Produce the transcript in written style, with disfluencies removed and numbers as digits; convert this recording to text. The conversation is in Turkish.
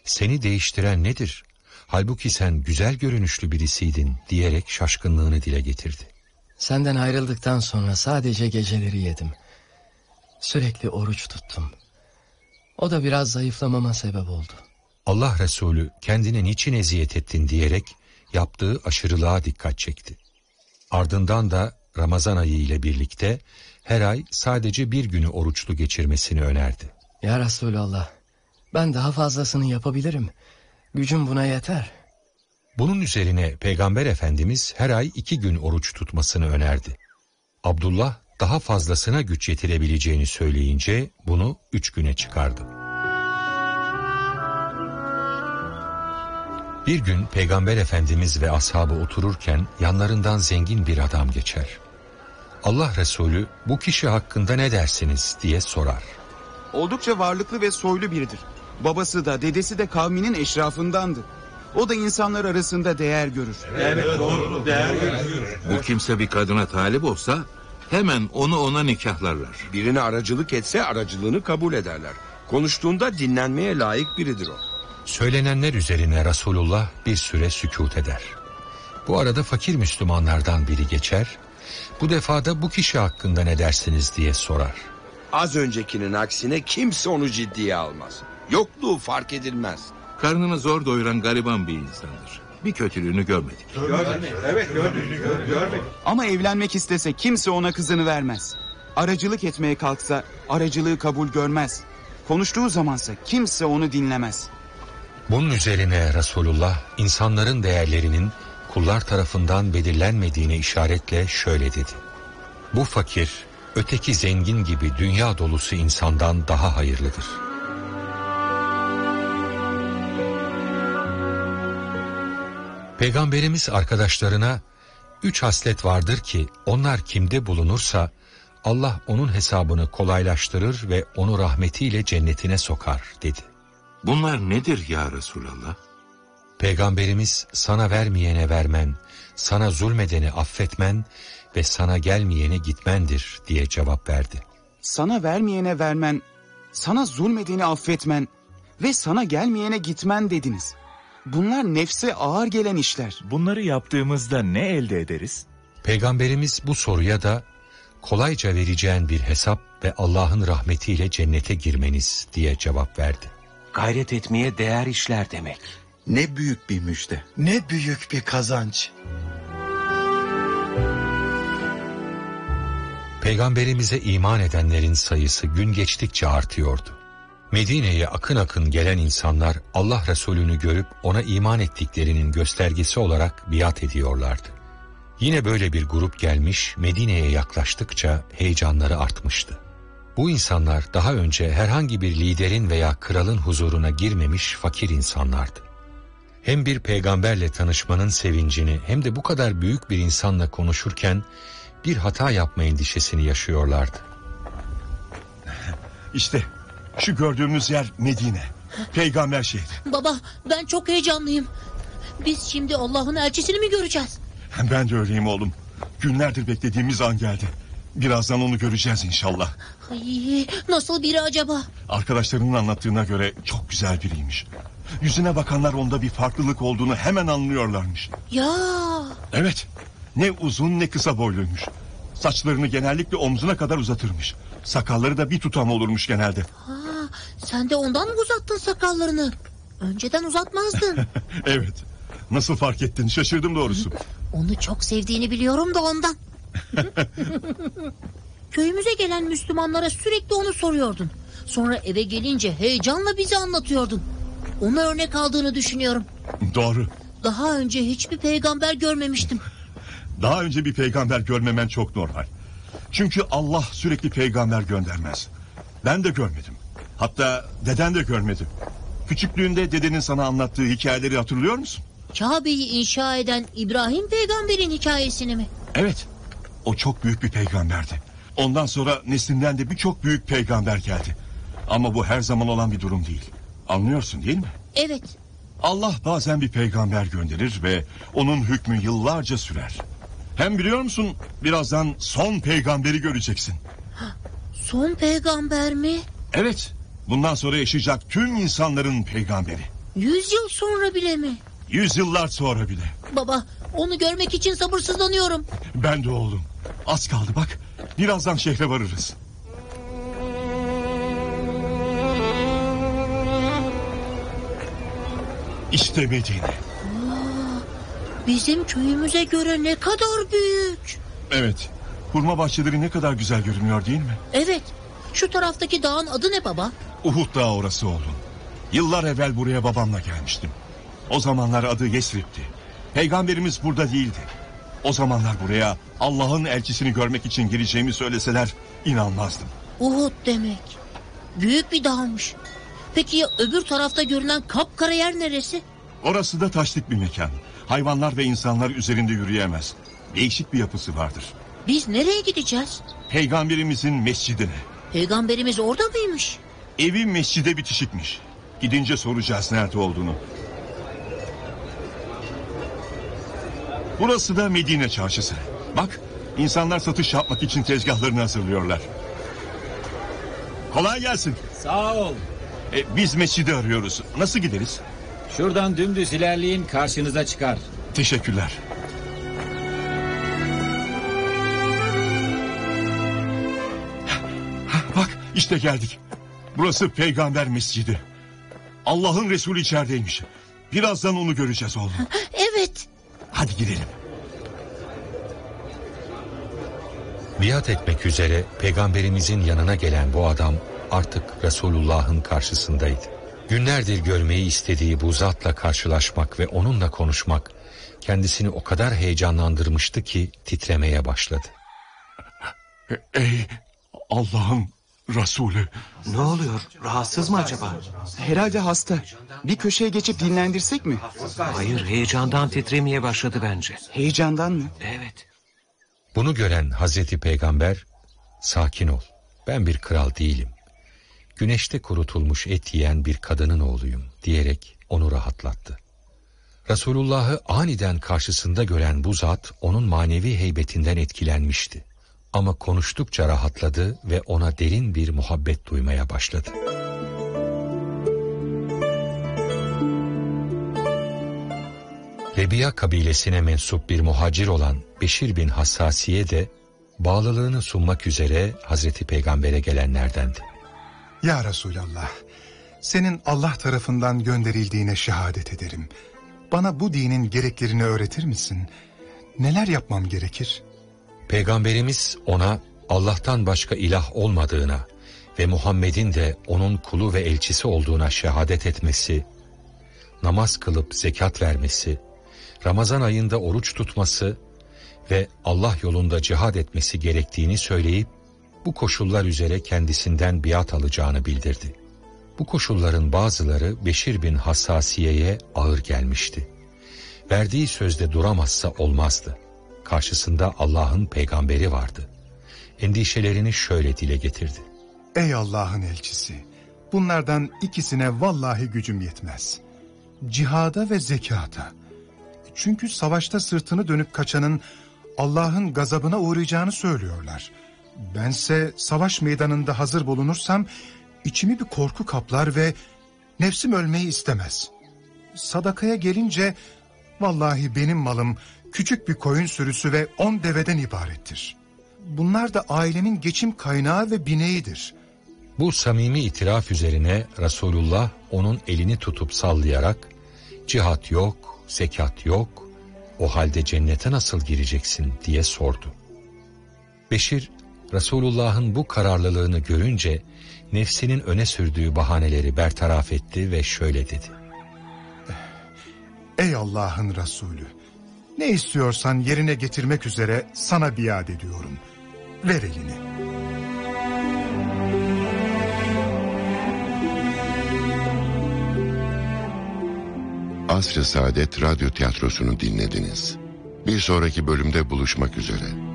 Seni değiştiren nedir? Halbuki sen güzel görünüşlü birisiydin diyerek şaşkınlığını dile getirdi. Senden ayrıldıktan sonra sadece geceleri yedim. Sürekli oruç tuttum. O da biraz zayıflamama sebep oldu. Allah Resulü kendine niçin eziyet ettin diyerek yaptığı aşırılığa dikkat çekti. Ardından da Ramazan ayı ile birlikte her ay sadece bir günü oruçlu geçirmesini önerdi. Ya Resulallah, ben daha fazlasını yapabilirim. Gücüm buna yeter. Bunun üzerine Peygamber Efendimiz her ay 2 gün oruç tutmasını önerdi. Abdullah daha fazlasına güç yetirebileceğini söyleyince bunu 3 güne çıkardı. Bir gün Peygamber Efendimiz ve ashabı otururken yanlarından zengin bir adam geçer. Allah Resulü bu kişi hakkında ne dersiniz diye sorar. Oldukça varlıklı ve soylu biridir. Babası da dedesi de kavminin eşrafındandı. O da insanlar arasında değer görür. Evet, doğru, değer görür. Bu kimse bir kadına talip olsa hemen onu ona nikahlarlar. Birine aracılık etse aracılığını kabul ederler. Konuştuğunda dinlenmeye layık biridir o. Söylenenler üzerine Resulullah bir süre sükût eder. Bu arada fakir Müslümanlardan biri geçer. Bu defa da bu kişi hakkında ne dersiniz diye sorar. Az öncekinin aksine kimse onu ciddiye almaz. Yokluğu fark edilmez. Karnını zor doyuran gariban bir insandır. Bir kötülüğünü görmedik. Görmedik. Ama evlenmek istese kimse ona kızını vermez. Aracılık etmeye kalksa aracılığı kabul görmez. Konuştuğu zamansa kimse onu dinlemez. Bunun üzerine Resulullah insanların değerlerinin kullar tarafından belirlenmediğine işaretle şöyle dedi. Bu fakir öteki zengin gibi dünya dolusu insandan daha hayırlıdır. Peygamberimiz arkadaşlarına 3 haslet vardır ki onlar kimde bulunursa Allah onun hesabını kolaylaştırır ve onu rahmetiyle cennetine sokar dedi. Bunlar nedir ya Resulallah? Peygamberimiz sana vermeyene vermen, sana zulmedeni affetmen ve sana gelmeyene gitmendir diye cevap verdi. Sana vermeyene vermen, sana zulmedeni affetmen ve sana gelmeyene gitmen dediniz. Bunlar nefse ağır gelen işler. Bunları yaptığımızda ne elde ederiz? Peygamberimiz bu soruya da kolayca vereceğin bir hesap ve Allah'ın rahmetiyle cennete girmeniz diye cevap verdi. Gayret etmeye değer işler demek. Ne büyük bir müjde. Ne büyük bir kazanç. Peygamberimize iman edenlerin sayısı gün geçtikçe artıyordu. Medine'ye akın akın gelen insanlar Allah Resulü'nü görüp ona iman ettiklerinin göstergesi olarak biat ediyorlardı. Yine böyle bir grup gelmiş, Medine'ye yaklaştıkça heyecanları artmıştı. Bu insanlar daha önce herhangi bir liderin veya kralın huzuruna girmemiş fakir insanlardı. Hem bir peygamberle tanışmanın sevincini hem de bu kadar büyük bir insanla konuşurken bir hata yapma endişesini yaşıyorlardı. İşte şu gördüğümüz yer Medine, peygamber şehri. Baba, ben çok heyecanlıyım. Biz şimdi Allah'ın elçisini mi göreceğiz? Ben de öyleyim oğlum. Günlerdir beklediğimiz an geldi. Birazdan onu göreceğiz inşallah. Ay, nasıl biri acaba? Arkadaşlarının anlattığına göre çok güzel biriymiş. Yüzüne bakanlar onda bir farklılık olduğunu hemen anlıyorlarmış. Ya. Evet, ne uzun ne kısa boyluymuş. Saçlarını genellikle omzuna kadar uzatırmış. Sakalları da bir tutam olurmuş genelde. Ha, sen de ondan mı uzattın sakallarını? Önceden uzatmazdın. Evet. Nasıl fark ettin? Şaşırdım doğrusu. Onu çok sevdiğini biliyorum da ondan. Köyümüze gelen Müslümanlara sürekli onu soruyordun. Sonra eve gelince heyecanla bize anlatıyordun. Ona örnek aldığını düşünüyorum. Doğru. Daha önce hiçbir peygamber görmemiştim. Daha önce bir peygamber görmemen çok normal. Çünkü Allah sürekli peygamber göndermez. Ben de görmedim. Hatta deden de görmedi. Küçüklüğünde dedenin sana anlattığı hikayeleri hatırlıyor musun? Kabe'yi inşa eden İbrahim peygamberin hikayesini mi? Evet. O çok büyük bir peygamberdi. Ondan sonra neslinden de birçok büyük peygamber geldi. Ama bu her zaman olan bir durum değil. Anlıyorsun değil mi? Evet. Allah bazen bir peygamber gönderir ve onun hükmü yıllarca sürer. Hem biliyor musun, birazdan son peygamberi göreceksin. Son peygamber mi? Evet. Bundan sonra yaşayacak tüm insanların peygamberi. 100 yıl sonra bile mi? 100 yıllar sonra bile. Baba, onu görmek için sabırsızlanıyorum. Ben de oğlum. Az kaldı bak. Birazdan şehre varırız. İşte Medine. Bizim köyümüze göre ne kadar büyük. Evet. Hurma bahçeleri ne kadar güzel görünüyor değil mi? Evet. Şu taraftaki dağın adı ne baba? Uhud Dağı orası oğlum. Yıllar evvel buraya babamla gelmiştim. O zamanlar adı Yesrib'ti. Peygamberimiz burada değildi. O zamanlar buraya Allah'ın elçisini görmek için gireceğimi söyleseler inanmazdım. Uhud demek. Büyük bir dağmış. Peki ya öbür tarafta görünen kapkara yer neresi? Orası da taşlık bir mekan. Hayvanlar ve insanlar üzerinde yürüyemez. Değişik bir yapısı vardır. Biz nereye gideceğiz? Peygamberimizin mescidine. Peygamberimiz orada mıymış? Evi mescide bitişikmiş. Gidince soracağız nerede olduğunu. Burası da Medine çarşısı. Bak, insanlar satış yapmak için tezgahlarını hazırlıyorlar. Kolay gelsin. Sağ ol. Biz mescidi arıyoruz. Nasıl gideriz? Şuradan dümdüz ilerleyin, karşınıza çıkar. Teşekkürler. Bak, işte geldik. Burası Peygamber Mescidi. Allah'ın Resulü içerideymiş. Birazdan onu göreceğiz oğlum. Evet. Hadi gidelim. Biat etmek üzere peygamberimizin yanına gelen bu adam artık Resulullah'ın karşısındaydı. Günlerdir görmeyi istediği bu zatla karşılaşmak ve onunla konuşmak kendisini o kadar heyecanlandırmıştı ki titremeye başladı. Ey Allah'ın Resulü. Ne oluyor? Rahatsız mı acaba? Herhalde hasta. Bir köşeye geçip dinlendirsek mi? Hayır, heyecandan titremeye başladı bence. Heyecandan mı? Evet. Bunu gören Hazreti Peygamber, sakin ol, ben bir kral değilim. Güneşte kurutulmuş et yiyen bir kadının oğluyum diyerek onu rahatlattı. Resulullah'ı aniden karşısında gören bu zat onun manevi heybetinden etkilenmişti. Ama konuştukça rahatladı ve ona derin bir muhabbet duymaya başladı. Rebiya kabilesine mensup bir muhacir olan Beşir bin Hassasiye de bağlılığını sunmak üzere Hazreti Peygamber'e gelenlerdendi. Ya Resulallah, senin Allah tarafından gönderildiğine şehadet ederim. Bana bu dinin gereklerini öğretir misin? Neler yapmam gerekir? Peygamberimiz ona Allah'tan başka ilah olmadığına ve Muhammed'in de onun kulu ve elçisi olduğuna şehadet etmesi, namaz kılıp zekat vermesi, Ramazan ayında oruç tutması ve Allah yolunda cihad etmesi gerektiğini söyleyip bu koşullar üzere kendisinden biat alacağını bildirdi. Bu koşulların bazıları Beşir bin Hassasiye'ye ağır gelmişti. Verdiği sözde duramazsa olmazdı. Karşısında Allah'ın peygamberi vardı. Endişelerini şöyle dile getirdi. Ey Allah'ın elçisi, bunlardan ikisine vallahi gücüm yetmez. Cihada ve zekata. Çünkü savaşta sırtını dönüp kaçanın Allah'ın gazabına uğrayacağını söylüyorlar. Bense savaş meydanında hazır bulunursam içimi bir korku kaplar ve nefsim ölmeyi istemez. Sadakaya gelince vallahi benim malım küçük bir koyun sürüsü ve 10 deveden ibarettir. Bunlar da ailemin geçim kaynağı ve bineğidir. Bu samimi itiraf üzerine Resulullah onun elini tutup sallayarak cihat yok, zekat yok, o halde cennete nasıl gireceksin diye sordu. Beşir, Resulullah'ın bu kararlılığını görünce nefsinin öne sürdüğü bahaneleri bertaraf etti ve şöyle dedi. Ey Allah'ın Resulü, ne istiyorsan yerine getirmek üzere sana biat ediyorum. Ver elini. Asr-ı Saadet Radyo Tiyatrosu'nu dinlediniz. Bir sonraki bölümde buluşmak üzere.